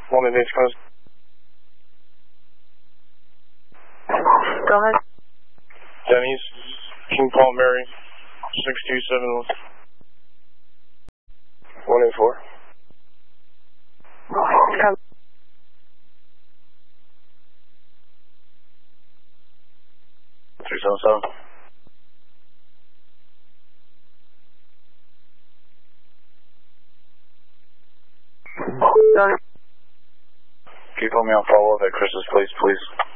One minute, close. Go ahead. Denny's, King Paul Mary, 6271. 184. Come. 377. Go ahead. Can you put me on follow-up at Chris's place, please?